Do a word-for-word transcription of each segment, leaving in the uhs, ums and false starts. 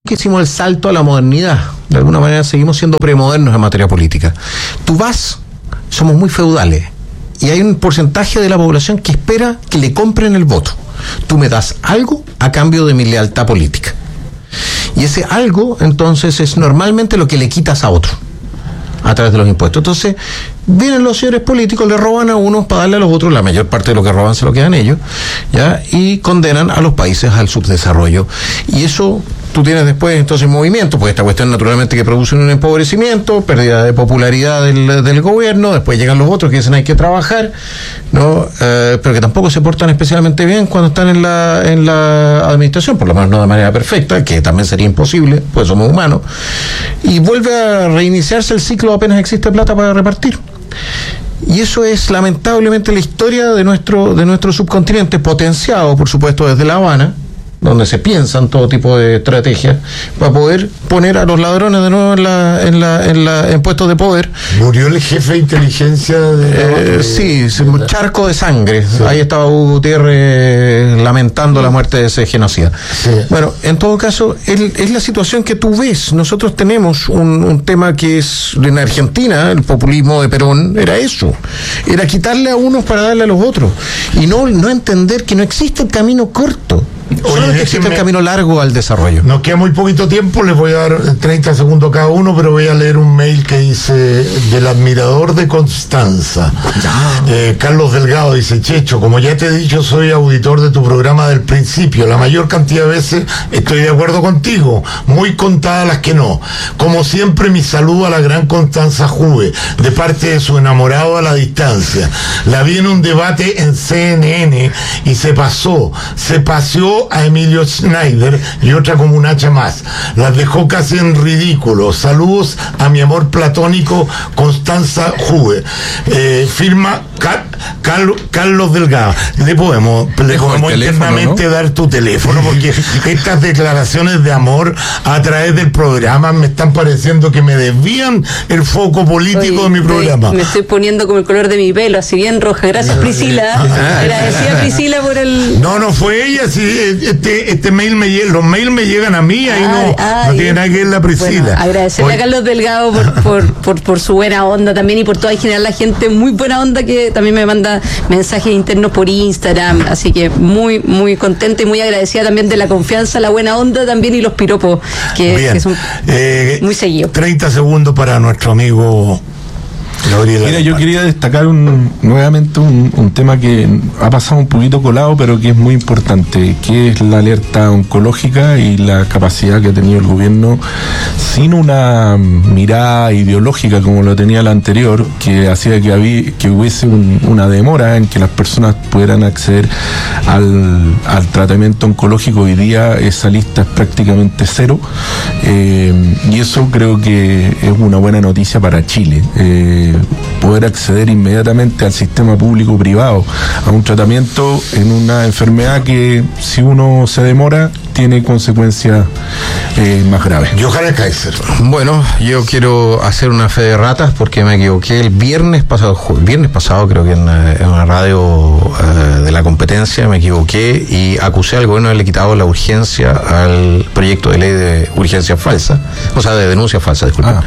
que hicimos el salto a la modernidad. De alguna manera seguimos siendo premodernos en materia política. Tú vas, somos muy feudales, y hay un porcentaje de la población que espera que le compren el voto. Tú me das algo a cambio de mi lealtad política. Y ese algo, entonces, es normalmente lo que le quitas a otro, a través de los impuestos. Entonces, vienen los señores políticos, le roban a unos para darle a los otros, la mayor parte de lo que roban se lo quedan ellos, ¿ya? Y condenan a los países al subdesarrollo. Y eso tú tienes después entonces movimiento, pues esta cuestión naturalmente que produce un empobrecimiento, pérdida de popularidad del, del gobierno, después llegan los otros que dicen hay que trabajar, ¿no? Eh, pero que tampoco se portan especialmente bien cuando están en la, en la administración, por lo menos no de manera perfecta, que también sería imposible, pues somos humanos, y vuelve a reiniciarse el ciclo apenas existe plata para repartir. Y eso es lamentablemente la historia de nuestro, de nuestro subcontinente, potenciado por supuesto desde La Habana, donde se piensan todo tipo de estrategias para poder poner a los ladrones de nuevo en la, en la, en la, en puestos de poder. Murió el jefe de inteligencia de... Eh, sí, un charco de sangre. Sí. Ahí estaba Hugo Gutiérrez lamentando la muerte de ese genocida. Sí. Bueno, en todo caso, el, es la situación que tú ves. Nosotros tenemos un, un tema que es en Argentina, el populismo de Perón, era eso. Era quitarle a unos para darle a los otros. Y no, no entender que no existe el camino corto. Solamente existe el camino largo al desarrollo. Nos queda muy poquito tiempo, les voy a dar treinta segundos cada uno, pero voy a leer un mail que dice del admirador de Constanza. Eh, Carlos Delgado dice: Checho, como ya te he dicho, soy auditor de tu programa del principio. La mayor cantidad de veces estoy de acuerdo contigo, muy contadas las que no. Como siempre, mi saludo a la gran Constanza Juve, de parte de su enamorado a la distancia. La vi en un debate en C N N y se pasó, se paseó a Emilio Schneider y otra como un hacha más. Las dejó casi en ridículo. Saludos a mi amor platónico Constanza Juve. Eh, firma Car Carlos, Carlos Delgado. Le podemos, le podemos internamente, ¿no?, dar tu teléfono, porque estas declaraciones de amor a través del programa me están pareciendo que me desvían el foco político. Oye, de mi programa. Me estoy poniendo como el color de mi pelo, así bien roja. Gracias, Priscila. Agradecida, Priscila, por el... No, no fue ella, sí. Este, este mail me llega, los mails me llegan a mí, ahí no, ay, no tiene nada que ver la Priscila. Bueno, agradecerle Hoy... a Carlos Delgado por, por, por, por su buena onda también, y por toda en general la gente muy buena onda que también me manda mensajes internos por Instagram, así que muy, muy contenta y muy agradecida también de la confianza, la buena onda también y los piropos que, que son eh, muy seguidos. treinta segundos para nuestro amigo Gabriela. Mira, yo quería destacar un, nuevamente un, un tema que ha pasado un poquito colado, pero que es muy importante, que es la alerta oncológica y la capacidad que ha tenido el gobierno, sin una mirada ideológica como lo tenía la anterior, que hacía que, había, que hubiese un, una demora en que las personas pudieran acceder al, al tratamiento oncológico. Hoy día esa lista es prácticamente cero, eh, y eso creo que es una buena noticia para Chile. Eh, poder acceder inmediatamente al sistema público-privado a un tratamiento en una enfermedad que, si uno se demora, tiene consecuencias eh, más graves. Johannes Kaiser. Bueno, yo quiero hacer una fe de ratas porque me equivoqué el viernes pasado, el viernes pasado creo que en una, en una radio uh, de la competencia me equivoqué y acusé al gobierno de haberle quitado la urgencia al proyecto de ley de urgencia falsa, o sea, de denuncia falsa, disculpen. Ah.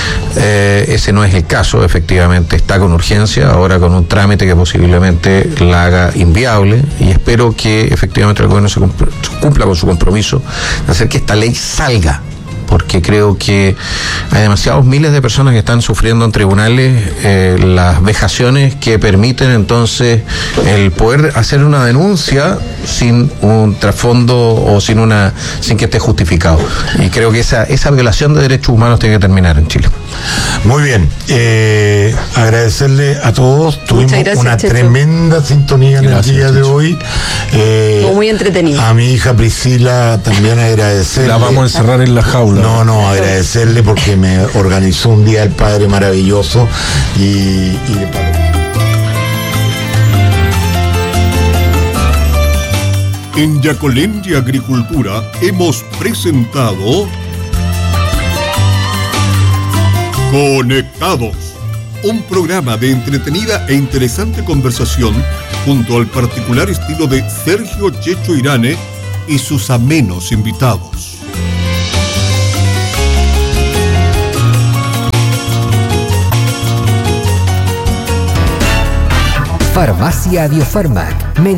Eh, ese no es el caso, efectivamente está con urgencia, ahora con un trámite que posiblemente la haga inviable, y espero que efectivamente el gobierno se cumpla con su compromiso de hacer que esta ley salga, porque creo que hay demasiados miles de personas que están sufriendo en tribunales eh, las vejaciones que permiten entonces el poder hacer una denuncia sin un trasfondo o sin una sin que esté justificado, y creo que esa esa violación de derechos humanos tiene que terminar en Chile. Muy bien, eh, agradecerle a todos. Tuvimos gracias, una Checho. tremenda sintonía en gracias, el día Checho. de hoy. Eh, muy entretenido. A mi hija Priscila también agradecerle. La vamos a encerrar en la jaula. No, no, agradecerle porque me organizó un día el padre maravilloso y, y le pago. En Yacolendia Agricultura hemos presentado Conectados, un programa de entretenida e interesante conversación junto al particular estilo de Sergio Checho Irane y sus amenos invitados. Farmacia Biofarmac.